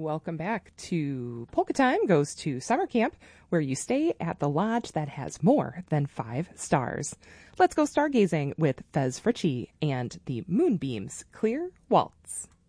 Welcome back to Polka Time Goes to Summer Camp, where you stay at the lodge that has more than 5 stars. Let's go stargazing with Fez Fritchie and the Moonbeams Clear Waltz.